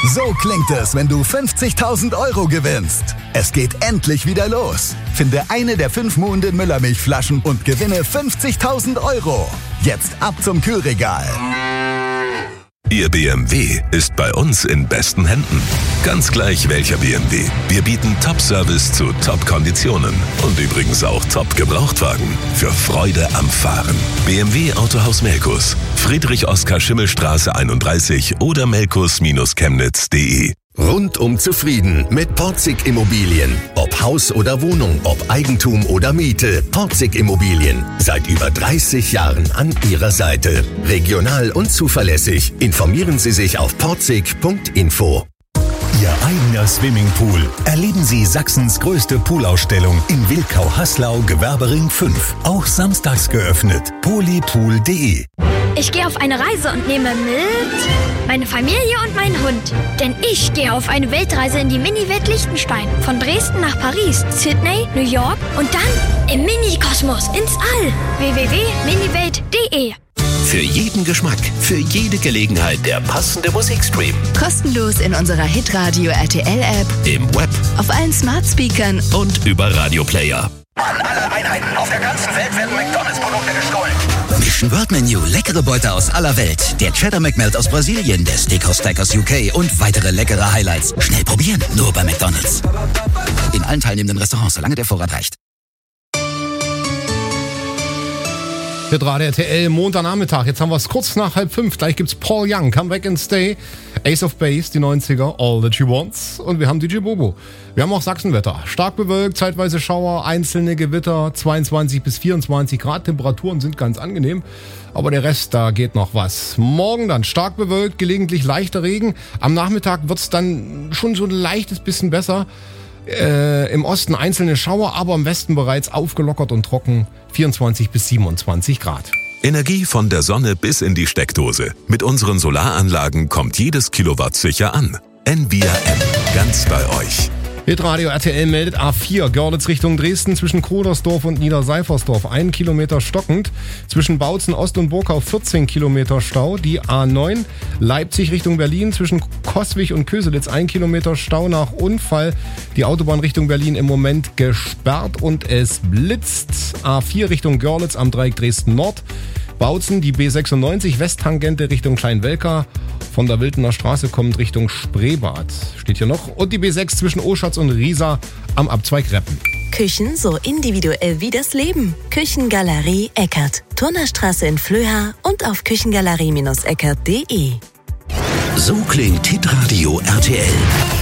So klingt es, wenn du 50.000 Euro gewinnst. Es geht endlich wieder los. Finde eine der 5 Muhnden Müllermilchflaschen und gewinne 50.000 Euro. Jetzt ab zum Kühlregal. Ihr BMW ist bei uns in besten Händen. Ganz gleich welcher BMW. Wir bieten Top-Service zu Top-Konditionen. Und übrigens auch Top-Gebrauchtwagen. Für Freude am Fahren. BMW Autohaus Melkus. Friedrich-Oskar-Schimmelstraße 31 oder melkus-chemnitz.de. Rundum zufrieden mit Porzig Immobilien. Ob Haus oder Wohnung, ob Eigentum oder Miete. Porzig Immobilien. Seit über 30 Jahren an Ihrer Seite. Regional und zuverlässig. Informieren Sie sich auf porzig.info. Ihr eigener Swimmingpool. Erleben Sie Sachsens größte Poolausstellung in Wilkau-Haslau, Gewerbering 5. Auch samstags geöffnet. polypool.de. Ich gehe auf eine Reise und nehme mit meine Familie und meinen Hund. Denn ich gehe auf eine Weltreise in die Mini-Welt Liechtenstein. Von Dresden nach Paris, Sydney, New York und dann im Mini-Kosmos ins All. www.miniwelt.de. Für jeden Geschmack, für jede Gelegenheit der passende Musikstream. Kostenlos in unserer Hitradio RTL-App, Im Web auf allen Smart-Speakern und über Radioplayer. An alle Einheiten auf der ganzen Welt werden McDonalds-Produkte gestohlen. Mission World Menu, leckere Beute aus aller Welt. Der Cheddar McMelt aus Brasilien, der Steakhouse Stackers UK und weitere leckere Highlights. Schnell probieren, nur bei McDonalds. In allen teilnehmenden Restaurants, solange der Vorrat reicht. Radio RTL, Montagnachmittag. Jetzt haben wir es kurz nach 4:30. Gleich gibt's Paul Young, Come Back and Stay, Ace of Base, die 90er, All That She Wants. Und wir haben DJ Bobo. Wir haben auch Sachsenwetter. Stark bewölkt, zeitweise Schauer, einzelne Gewitter, 22 bis 24 Grad. Temperaturen sind ganz angenehm. Aber der Rest, da geht noch was. Morgen dann stark bewölkt, gelegentlich leichter Regen. Am Nachmittag wird's dann schon so ein leichtes bisschen besser. Im Osten einzelne Schauer, aber im Westen bereits aufgelockert und trocken, 24 bis 27 Grad. Energie von der Sonne bis in die Steckdose. Mit unseren Solaranlagen kommt jedes Kilowatt sicher an. NBRM, ganz bei euch. Hitradio RTL meldet A4, Görlitz Richtung Dresden zwischen Krodersdorf und Niederseifersdorf 1 Kilometer stockend. Zwischen Bautzen Ost und Burkau 14 Kilometer Stau. Die A9, Leipzig Richtung Berlin zwischen Coswig und Köselitz 1 Kilometer Stau nach Unfall. Die Autobahn Richtung Berlin im Moment gesperrt und es blitzt. A4 Richtung Görlitz am Dreieck Dresden Nord. Bautzen, die B96 Westtangente Richtung Kleinwelka. Von der Wildener Straße kommt Richtung Spreebad. Steht hier noch. Und die B6 zwischen Oschatz und Riesa am Abzweig Reppen. Küchen so individuell wie das Leben. Küchengalerie Eckert. Turnerstraße in Flöha und auf küchengalerie-eckert.de. So klingt Hitradio RTL.